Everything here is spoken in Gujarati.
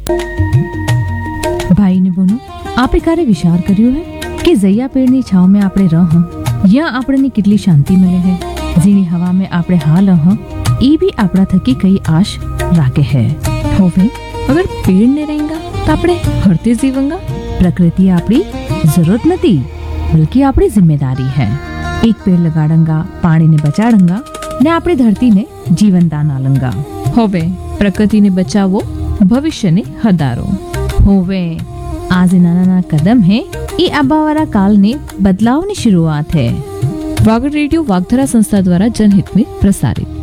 ભાઈ ને બોનો, આપે ક્યારે વિચાર કર્યો હે કે જૈયા પેડની છાવ में આપણે રહ યા આપણને કેટલી શાંતિ મળે હે। જેની હવા में આપણે હાલ હ એ भी આપણા થકી કઈ આશ રાખે હે। હવે અગર પેड़ नहीं रहेगा तो આપણે હરતે જીવંગા। प्रकृति આપણી जरूरत નથી बल्कि આપણી जिम्मेदारी है। एक पेड़ लगाड़ंगा, पानी ने बचाड़ंगा ने આપણી ધરતીને જીવનદાન આલંગા। હવે પ્રકૃતિને બચાવો, ભવિષ્યને હદારો। હોવે आज नाना नाना कदम है ये आबावारा काल ने बदलाव की शुरुआत है। वागड़ रेडियो वागधरा संस्था द्वारा जनहित में प्रसारित।